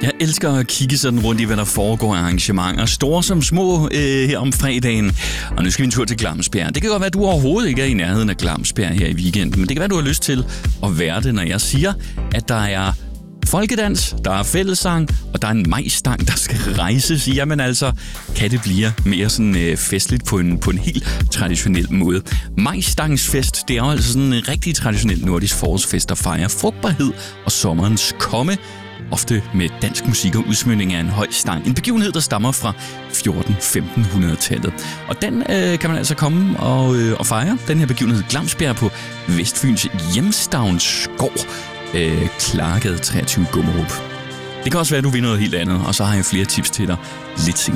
Jeg elsker at kigge sådan rundt i, hvad der foregår af arrangementer, store som små her om fredagen. Og nu skal vi en tur til Glamsbjerg. Det kan godt være, at du overhovedet ikke er i nærheden af Glamsbjerg her i weekenden, men det kan være, at du har lyst til at være det, når jeg siger, at der er folkedans, der er fællessang, og der er en majstang, der skal rejses. Jamen altså, kan det blive mere sådan festligt på en helt traditionel måde. Majstangsfest, det er jo altså sådan en rigtig traditionel nordisk forårsfest, der fejrer frugtbarhed og sommerens komme. Ofte med dansk musik og udsmykning af en høj stang. En begivenhed, der stammer fra 1400-1500-tallet. Og den kan man altså komme og fejre. Den her begivenhed Glamsbjerg på Vestfyns Hjemstavnsgård. Klaregade 23 Gummerup. Det kan også være, at du vinder noget helt andet, og så har jeg flere tips til dig lidt senere.